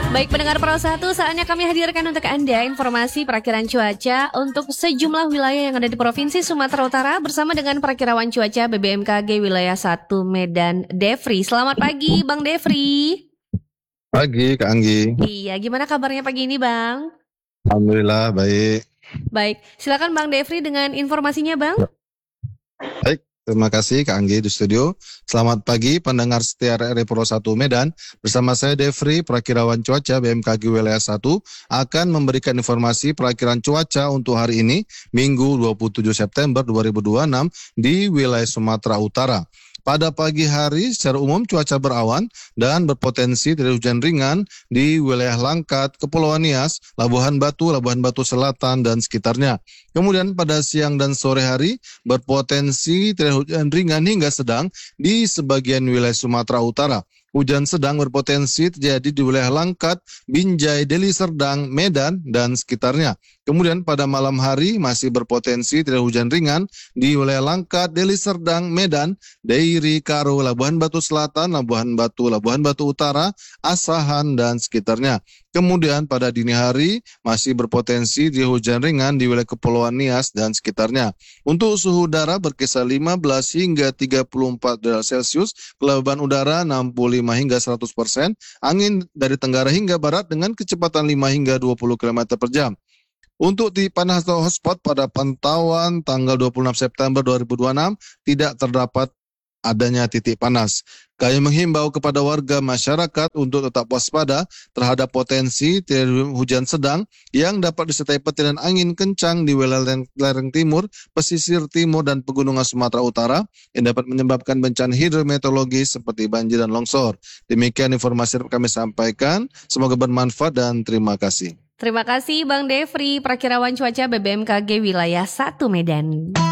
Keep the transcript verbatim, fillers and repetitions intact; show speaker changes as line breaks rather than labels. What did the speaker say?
Baik pendengar Pro satu, saatnya kami hadirkan untuk Anda informasi perakiran cuaca untuk sejumlah wilayah yang ada di Provinsi Sumatera Utara bersama dengan perakirawan cuaca B B M K G wilayah satu Medan, Devri. Selamat pagi Bang Devri.
Pagi Kak Anggi.
Iya, gimana kabarnya pagi ini Bang?
Alhamdulillah baik.
Baik, silakan Bang Devri dengan informasinya Bang.
Baik, terima kasih Kak Anggi di studio. Selamat pagi pendengar setia R R I Pro satu Medan. Bersama saya Devri, perakirawan cuaca B M K G wilayah satu akan memberikan informasi perakiran cuaca untuk hari ini, Minggu dua puluh tujuh September dua ribu dua puluh enam di wilayah Sumatera Utara. Pada pagi hari secara umum cuaca berawan dan berpotensi terjadi hujan ringan di wilayah Langkat, Kepulauan Nias, Labuhan Batu, Labuhan Batu Selatan dan sekitarnya. Kemudian pada siang dan sore hari berpotensi terjadi hujan ringan hingga sedang di sebagian wilayah Sumatera Utara. Hujan sedang berpotensi terjadi di wilayah Langkat, Binjai, Deli Serdang, Medan, dan sekitarnya. Kemudian pada malam hari masih berpotensi terjadi hujan ringan di wilayah Langkat, Deli Serdang, Medan, Dairi, Karo, Labuhan Batu Selatan, Labuhan Batu, Labuhan Batu Utara, Asahan, dan sekitarnya. Kemudian pada dini hari masih berpotensi terjadi hujan ringan di wilayah Kepulauan Nias dan sekitarnya. Untuk suhu udara berkisar lima belas hingga tiga puluh empat derajat Celcius, kelembaban udara enam puluh lima hingga seratus persen, angin dari tenggara hingga barat dengan kecepatan lima hingga dua puluh kilometer per jam. Untuk titik panas atau hotspot pada pantauan tanggal dua puluh enam September dua ribu dua puluh enam tidak terdapat adanya titik panas. Kami menghimbau kepada warga masyarakat untuk tetap waspada terhadap potensi hujan sedang yang dapat disertai petir dan angin kencang di wilayah lereng timur, pesisir timur dan pegunungan Sumatera Utara yang dapat menyebabkan bencana hidrometeorologi seperti banjir dan longsor. Demikian informasi yang kami sampaikan. Semoga bermanfaat dan terima kasih.
Terima kasih Bang Devri, perakirawan cuaca B B M K G wilayah satu Medan.